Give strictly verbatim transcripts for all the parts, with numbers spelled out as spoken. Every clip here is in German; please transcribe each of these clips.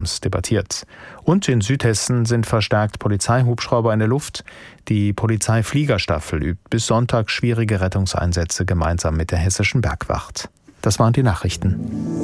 Glaubens debattiert. Und in Südhessen sind verstärkt Polizeihubschrauber in der Luft. Die Polizeifliegerstaffel übt bis Sonntag schwierige Rettungseinsätze gemeinsam mit der Hessischen Bergwacht. Das waren die Nachrichten.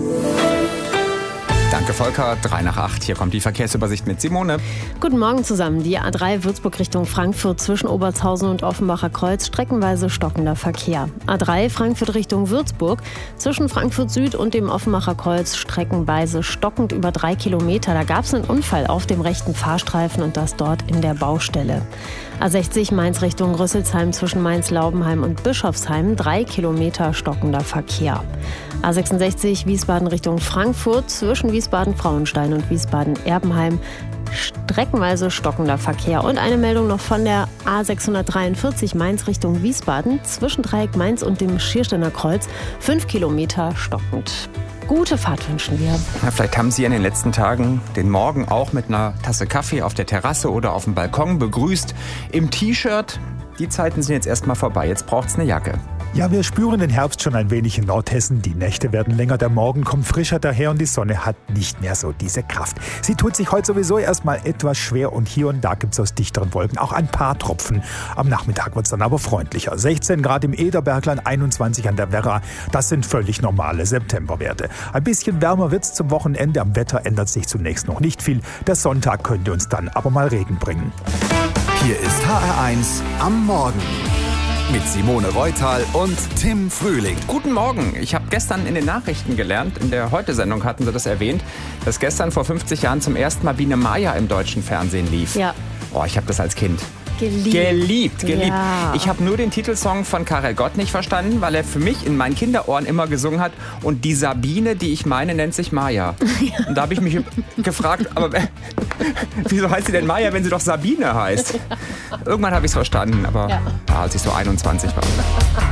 Danke, Volker. drei nach acht. Hier kommt die Verkehrsübersicht mit Simone. Guten Morgen zusammen. Die A drei Würzburg Richtung Frankfurt zwischen Obertshausen und Offenbacher Kreuz streckenweise stockender Verkehr. A drei Frankfurt Richtung Würzburg zwischen Frankfurt Süd und dem Offenbacher Kreuz streckenweise stockend über drei Kilometer. Da gab es einen Unfall auf dem rechten Fahrstreifen und das dort in der Baustelle. A sechzig Mainz Richtung Rüsselsheim zwischen Mainz-Laubenheim und Bischofsheim drei Kilometer stockender Verkehr. A sechsundsechzig Wiesbaden Richtung Frankfurt zwischen Wiesbaden-Frauenstein und Wiesbaden-Erbenheim streckenweise stockender Verkehr. Und eine Meldung noch von der A sechshundertdreiundvierzig Mainz Richtung Wiesbaden zwischen Dreieck Mainz und dem Schiersteiner Kreuz fünf Kilometer stockend. Gute Fahrt wünschen wir. Ja, vielleicht haben Sie in den letzten Tagen den Morgen auch mit einer Tasse Kaffee auf der Terrasse oder auf dem Balkon begrüßt. Im T-Shirt. Die Zeiten sind jetzt erstmal vorbei. Jetzt braucht es eine Jacke. Ja, wir spüren den Herbst schon ein wenig in Nordhessen. Die Nächte werden länger, der Morgen kommt frischer daher und die Sonne hat nicht mehr so diese Kraft. Sie tut sich heute sowieso erstmal etwas schwer und hier und da gibt es aus dichteren Wolken auch ein paar Tropfen. Am Nachmittag wird es dann aber freundlicher. sechzehn Grad im Ederbergland, einundzwanzig an der Werra. Das sind völlig normale Septemberwerte. Ein bisschen wärmer wird es zum Wochenende. Am Wetter ändert sich zunächst noch nicht viel. Der Sonntag könnte uns dann aber mal Regen bringen. Hier ist H R eins am Morgen. Mit Simone Reutal und Tim Frühling. Guten Morgen. Ich habe gestern in den Nachrichten gelernt, in der Heute-Sendung hatten Sie das erwähnt, dass gestern vor fünfzig Jahren zum ersten Mal Biene Maya im deutschen Fernsehen lief. Ja. Oh, ich habe das als Kind Geliebt. Geliebt, geliebt. Ja. Ich habe nur den Titelsong von Karel Gott nicht verstanden, weil er für mich in meinen Kinderohren immer gesungen hat. Und die Sabine, die ich meine, nennt sich Maya. Ja. Und da habe ich mich gefragt, aber wieso heißt sie denn Maya, wenn sie doch Sabine heißt? Ja. Irgendwann habe ich es verstanden, aber ja. Ja, als ich so einundzwanzig war.